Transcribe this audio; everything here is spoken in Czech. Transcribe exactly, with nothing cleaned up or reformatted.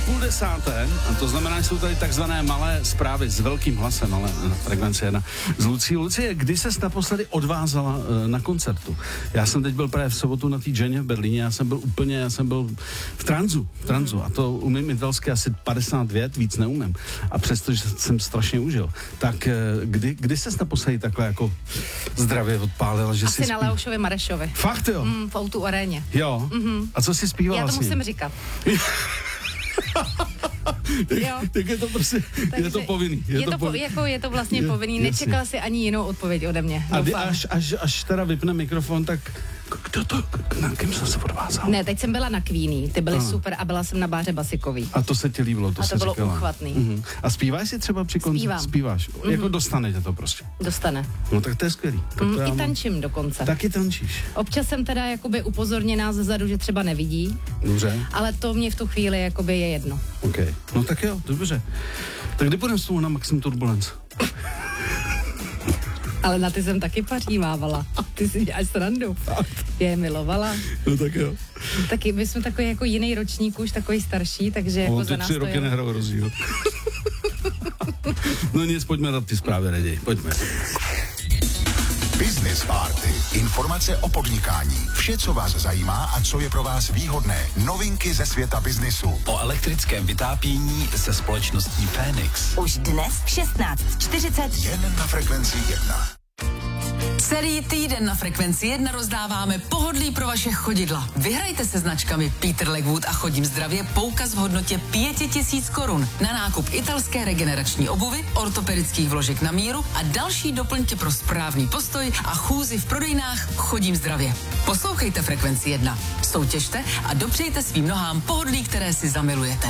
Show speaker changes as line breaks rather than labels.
půl desáté, a to znamená, že jsou tady takzvané malé zprávy s velkým hlasem, ale na frekvenci jedna. Z Lucí. Lucie, kdy ses naposledy odvázala uh, na koncertu? Já jsem teď byl právě v sobotu na té Dženě v Berlíně, já jsem byl úplně, já jsem byl v tranzu, v tranzu a to umím italsky asi padesát vět, víc neumím. A přesto, že jsem strašně užil. Tak uh, kdy, kdy ses naposledy takhle jako zdravě odpálila, že
asi
si
na
zpí...
Leošovi Marešovi.
Fakt jo?
Mm, v Outu Aréně.
Jo? Mm-hmm. A co jsi zpívala?
Já to
s ním?
musím říkat. Jo.
Tak je to prostě,
Takže
je to povinný.
Je, je, to,
povinný.
jako, je to vlastně
je,
povinný,
jasně.
nečekal si ani jinou odpověď ode mě.
A kdy,
doufám.
až, až, až teda vypne mikrofon, tak kdo to, na kým jsem se odvázal?
Ne, teď jsem byla na Queenie, ty byly
Ano.
super a byla jsem na Báře Basikový.
A to se ti líbilo, to
A to
se
bylo
říkala.
uchvatný.
Uh-huh. A zpíváš si třeba při koncertu?
Zpívám.
Zpíváš. Mm-hmm. Jako dostane tě to prostě.
Dostane.
No tak to je skvělý. Tak
Mm,
to já
I
mám-
tančím dokonce.
Taky tančíš.
Občas jsem teda jakoby upozorněná zezadu, že třeba nevidí,
Dobře.
ale to mě v tu chvíli jakoby je jedno.
OK. No tak jo, dobře. Tak kdy půjdeme spolu na Maximum Turbulence?
Ale na ty jsem taky pařívávala. Ty si děláš srandu. Je milovala.
No tak jo.
Taky my jsme takový jako jiný ročník, už takový starší, takže jako
On
za
ty
nás
tři
to
roky
je...
nehrál rozdíl. No nic, pojďme na ty zprávy raději. Pojďme.
Business Party. Informace o podnikání. Vše, co vás zajímá a co je pro vás výhodné. Novinky ze světa biznisu.
O elektrickém vytápění se společností Fénix.
Už dnes v šestnáct čtyřicet.
Jen na frekvenci jedna.
Celý týden na Frekvenci jedna rozdáváme pohodlí pro vaše chodidla. Vyhrajte se značkami Peter Legwood a Chodím zdravě poukaz v hodnotě pět tisíc korun na nákup italské regenerační obuvy, ortopedických vložek na míru a další doplňky pro správný postoj a chůzi v prodejnách Chodím zdravě. Poslouchejte Frekvenci jedna, soutěžte a dopřejte svým nohám pohodlí, které si zamilujete.